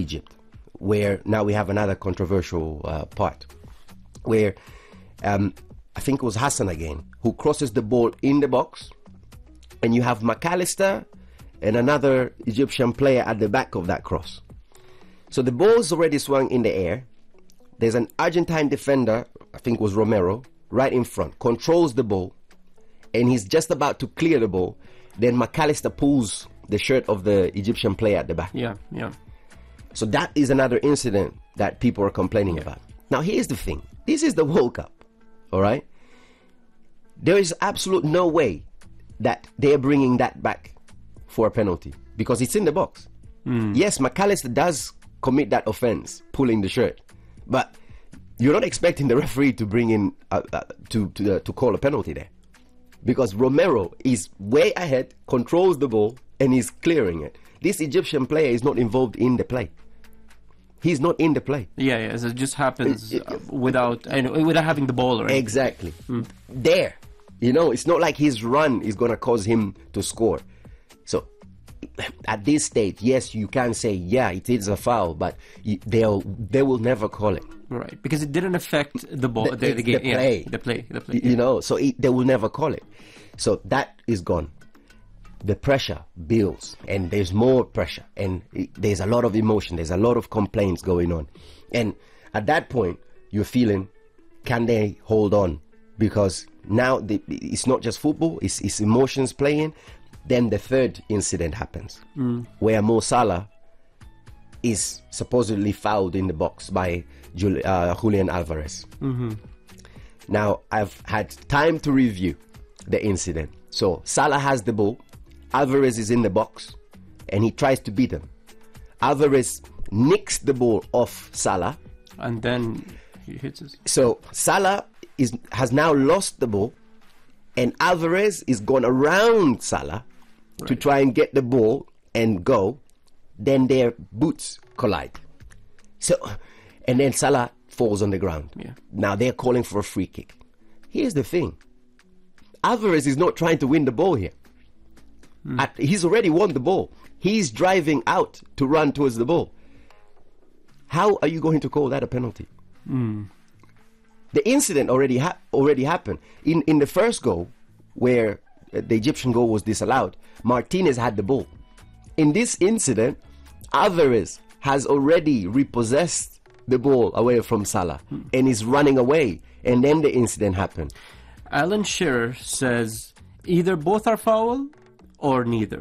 Egypt, where now we have another controversial part, where I think it was Hassan again, who crosses the ball in the box, and you have McAllister and another Egyptian player at the back of that cross. So the ball's already swung in the air. There's an Argentine defender, I think it was Romero, right in front, controls the ball, and he's just about to clear the ball. Then McAllister pulls the shirt of the Egyptian player at the back. Yeah. So that is another incident that people are complaining about. Now, here's the thing. This is the World Cup, all right? There is absolute no way that they're bringing that back for a penalty because it's in the box. Yes, McAllister does commit that offense, pulling the shirt, but you're not expecting the referee to bring in to call a penalty there, because Romero is way ahead, controls the ball, and is clearing it. This Egyptian player is not involved in the play. He's not in the play. Yeah. So it just happens without having the ball, right? Exactly. There, it's not like his run is gonna cause him to score. So at this stage, yes, you can say, yeah, it is a foul, but they will never call it. Right, because it didn't affect the ball, the game, the play. So they will never call it. So that is gone. The pressure builds, and there's more pressure, and there's a lot of emotion, there's a lot of complaints going on. And at that point, you're feeling, can they hold on? Because now it's not just football, it's emotions playing. Then the third incident happens, where Mo Salah is supposedly fouled in the box by Julian Alvarez. Now, I've had time to review the incident. So Salah has the ball, Alvarez is in the box, and he tries to beat him. Alvarez nicks the ball off Salah, and then he hits it. So Salah has now lost the ball, and Alvarez is gone around Salah to try and get the ball and go. Then their boots collide. And then Salah falls on the ground. Yeah. Now they're calling for a free kick. Here's the thing. Alvarez is not trying to win the ball here. He's already won the ball. He's driving out to run towards the ball. How are you going to call that a penalty? The incident already happened. In the first goal, where the Egyptian goal was disallowed, Martinez had the ball. In this incident, Alvarez has already repossessed the ball away from Salah and is running away. And then the incident happened. Alan Shearer says either both are foul or neither.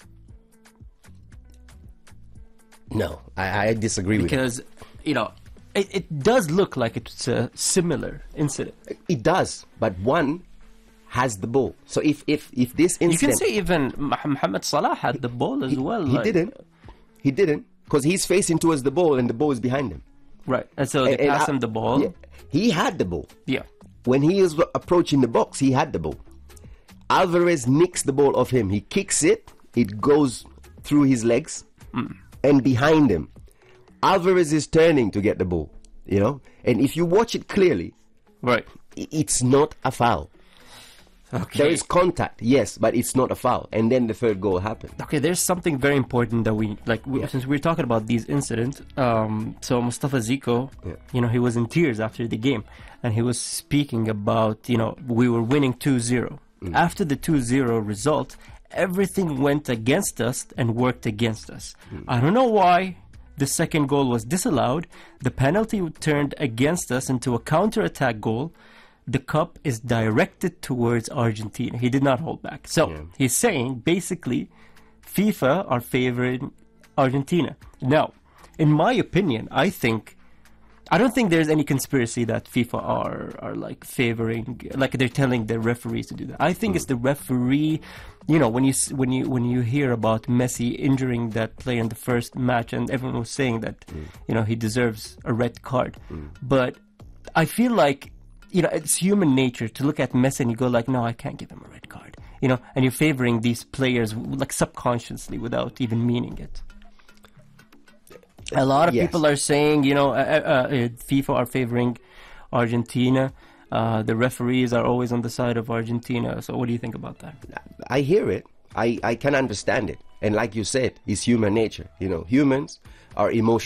No, I disagree with that. Because, it does look like it's a similar incident. It does, but one has the ball. So if this incident... You can say even Mohamed Salah had the ball as well. He didn't, because he's facing towards the ball and the ball is behind him. Right, and so they pass him the ball. Yeah, he had the ball. Yeah. When he is approaching the box, he had the ball. Alvarez nicks the ball off him. He kicks it. It goes through his legs and behind him. Alvarez is turning to get the ball, And if you watch it clearly, right, it's not a foul. Okay. There is contact, yes, but it's not a foul. And then the third goal happened. Okay, there's something very important that since we're talking about these incidents, so Mustafa Ziko, he was in tears after the game, and he was speaking about, we were winning 2-0. After the 2-0 result, everything went against us and worked against us. I don't know why the second goal was disallowed. The penalty turned against us into a counter-attack goal. The cup is directed towards Argentina. He did not hold back. So he's saying, basically, FIFA are favoring Argentina. Now, in my opinion, I don't think there's any conspiracy that FIFA are like favoring, like they're telling the referees to do that. I think it's the referee. When you hear about Messi injuring that player in the first match, and everyone was saying that he deserves a red card, but I feel like it's human nature to look at Messi and you go like, no, I can't give him a red card, and you're favoring these players like subconsciously without even meaning it. A lot of people are saying, FIFA are favoring Argentina. The referees are always on the side of Argentina. So what do you think about that? I hear it. I can understand it. And like you said, it's human nature. Humans are emotional.